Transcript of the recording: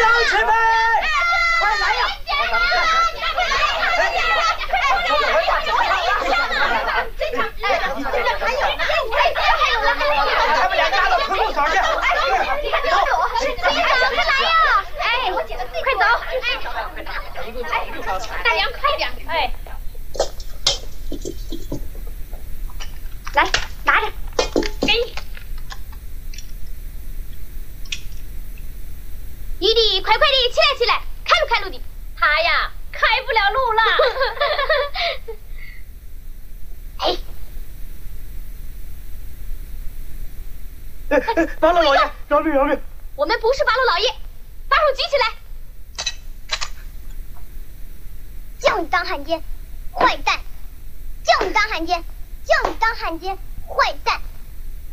乡亲们，快来呀！他们俩加到村口上去。 哎，快走！大娘，快点！哎，来，拿着，给你。弟弟，快快的，起来起来，开路开路的。他呀，开不了路了。哎。 八路老爷，饶命饶命！ 我们不是八路老爷，把手举起来！ 叫你当汉奸，坏蛋！叫你当汉奸，叫你当汉奸，坏蛋！